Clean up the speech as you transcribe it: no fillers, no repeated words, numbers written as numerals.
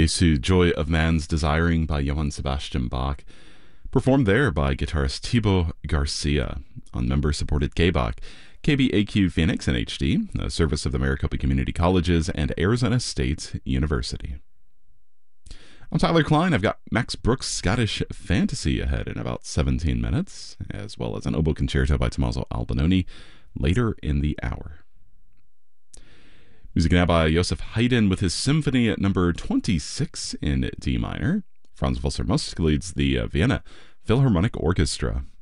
to Joy of Man's Desiring by Johann Sebastian Bach, performed there by guitarist Thibaut Garcia on member-supported KBAQ, KBAQ Phoenix and HD, a service of the Maricopa Community Colleges and Arizona State University. I'm Tyler Klein. I've got Max Brooks' Scottish Fantasy ahead in about 17 minutes, as well as an oboe concerto by Tommaso Albinoni later in the hour. Music now by Joseph Haydn with his Symphony at number 26 in D minor. Franz Wasser Musk leads the Vienna Philharmonic Orchestra.